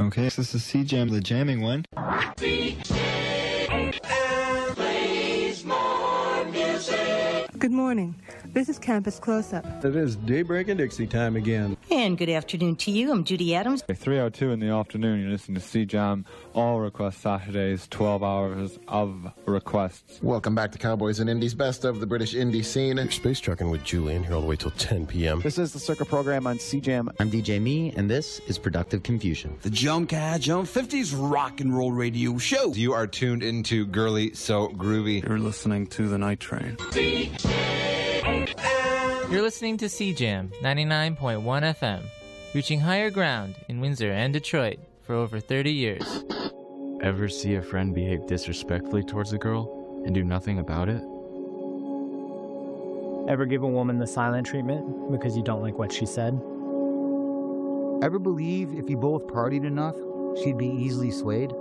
Okay, this is C-Jam, the jamming one. Good morning. This is Campus Close-Up. It is Daybreak and Dixie time again. And good afternoon to you. I'm Judy Adams. 3:02 in the afternoon, you're listening to C-Jam, all request Saturdays, 12 hours of requests. Welcome back to Cowboys and Indies, best of the British indie scene. You're space trucking with Julian here all the way till 10 p.m. This is the Circa program on C-Jam. I'm DJ Me, and this is Productive Confusion. The Jump 50s rock and roll radio show. You are tuned into Girly So Groovy. You're listening to The Night Train. You're listening to C-Jam 99.1 FM, reaching higher ground in Windsor and Detroit for over 30 years. Ever see a friend behave disrespectfully towards a girl and do nothing about it? Ever give a woman the silent treatment because you don't like what she said? Ever believe if you both partied enough, she'd be easily swayed?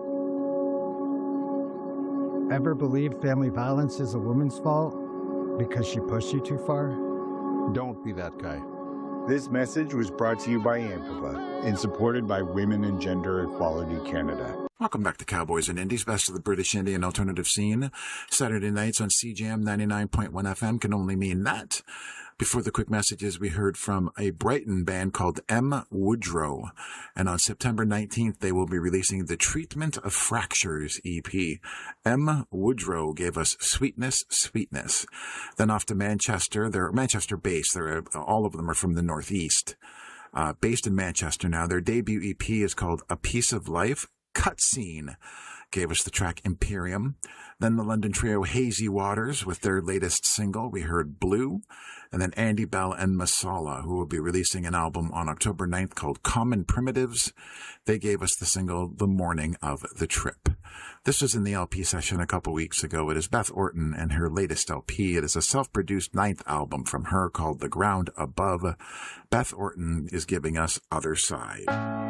Ever believe family violence is a woman's fault because she pushed you too far? Don't be that guy. This message was brought to you by AMPA and supported by Women and Gender Equality Canada. Welcome back to Cowboys and Indies, best of the British Indian alternative scene. Saturday nights on CJAM 99.1 FM can only mean that. Before the quick messages, we heard from a Brighton band called M. Woodrow. And on September 19th, they will be releasing the Treatment of Fractures EP. M. Woodrow gave us Sweetness, Sweetness. Then off to Manchester. They're Manchester-based. All of them are from the Northeast. Based in Manchester now. Their debut EP is called A Piece of Life. Cutscene gave us the track Imperium. Then the London trio Hazy Waters with their latest single, we heard Blue. And then Andy Bell and Masala, who will be releasing an album on October 9th called Common Primitives. They gave us the single The Morning of the Trip. This was in the LP session a couple weeks ago. It is Beth Orton and her latest LP. It is a self-produced 9th album from her called The Ground Above. Beth Orton is giving us Other Side.